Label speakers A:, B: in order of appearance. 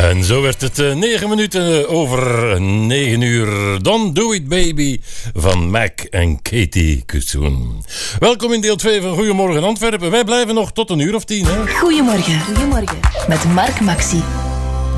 A: En zo werd het 9 minuten over 9 uur. Don't Do It Baby van Mac en Katie Kutsoen. Welkom in deel 2 van Goedemorgen Antwerpen. Wij blijven nog tot 1:10. Hè?
B: Goedemorgen met Mark Maxi.